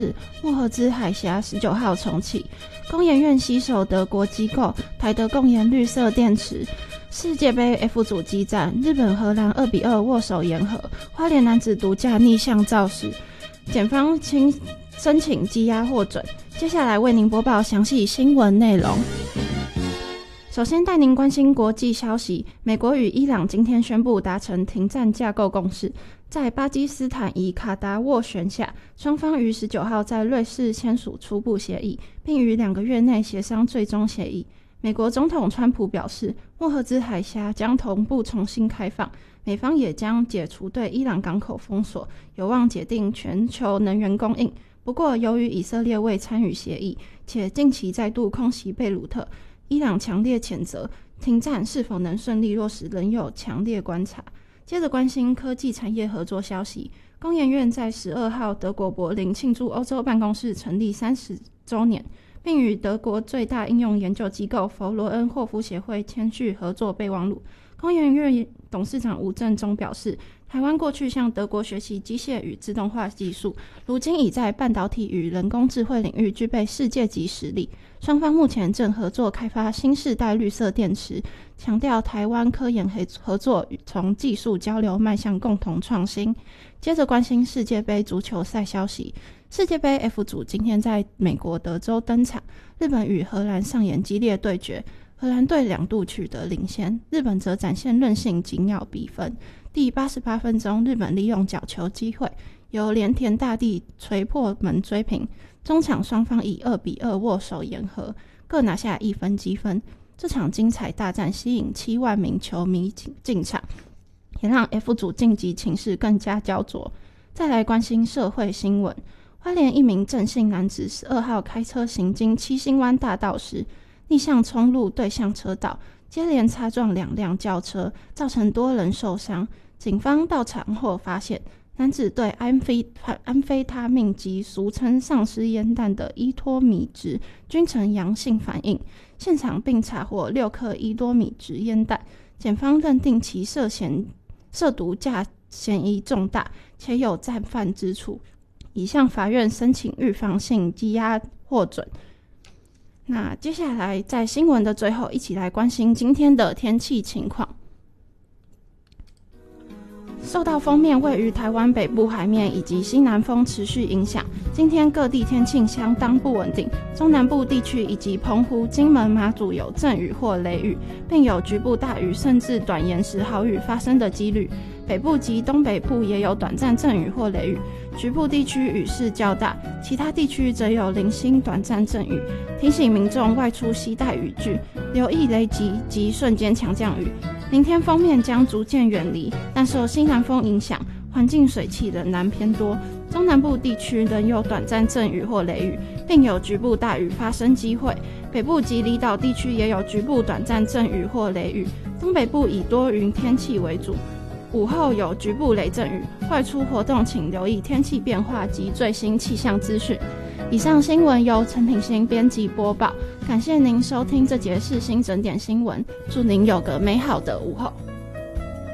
莫荷兹海峡19号重启，工研院携手德国机构台德共研绿色电池。世界杯 F 组激战，日本荷兰2-2握手言和，花莲男子独架逆向造势，检方申请羁押获准。接下来为您播报详细新闻内容。首先带您关心国际消息，美国与伊朗今天宣布达成停战架构共识，在巴基斯坦以卡达斡旋下，双方于19号在瑞士签署初步协议，并于2个月内协商最终协议。美国总统川普表示，莫荷兹海峡将同步重新开放，美方也将解除对伊朗港口封锁，有望解定全球能源供应。不过，由于以色列未参与协议，且近期再度空袭贝鲁特，伊朗强烈谴责，停战是否能顺利落实仍有强烈观察。接着关心科技产业合作消息，工研院在12号德国柏林庆祝欧洲办公室成立30周年，并与德国最大应用研究机构佛罗恩霍夫协会签署合作备忘录。工研院董事长吴正中表示，台湾过去向德国学习机械与自动化技术，如今已在半导体与人工智慧领域具备世界级实力。双方目前正合作开发新世代绿色电池，强调台湾科研合作从技术交流迈向共同创新。接着关心世界杯足球赛消息，世界杯 F 组今天在美国德州登场，日本与荷兰上演激烈对决，荷兰队2度取得领先，日本则展现韧性紧咬比分。第88分钟，日本利用角球机会，由连田大地锤破门追平。中场双方以2-2握手言和，各拿下1分积分。这场精彩大战吸引7万名球迷进场，也让 F 组晋级情势更加焦灼。再来关心社会新闻，花莲一名郑姓男子12号开车行经七星湾大道时，逆向冲入对向车道，接连擦撞2辆轿车，造成多人受伤。警方到场后发现，男子对安非他命及俗称丧尸烟弹的依托米值均呈阳性反应，现场并查获6克依托米值烟弹，检方认定其涉毒驾嫌疑重大，且有战犯之处，已向法院申请预防性羁押获准。那接下来在新闻的最后，一起来关心今天的天气情况。受到锋面位于台湾北部海面以及西南风持续影响，今天各地天气相当不稳定，中南部地区以及澎湖、金门、马祖有阵雨或雷雨，并有局部大雨甚至短延时豪雨发生的几率。北部及东北部也有短暂阵雨或雷雨，局部地区雨势较大，其他地区则有零星短暂阵雨。提醒民众外出携带雨具，留意雷击及瞬间强降雨。明天锋面将逐渐远离，但受西南风影响，环境水汽仍然偏多。中南部地区仍有短暂阵雨或雷雨，并有局部大雨发生机会。北部及离岛地区也有局部短暂阵雨或雷雨。东北部以多云天气为主，午后有局部雷阵雨。外出活动请留意天气变化及最新气象资讯。以上新闻由陈品欣编辑播报，感谢您收听这节世新整点新闻，祝您有个美好的午后。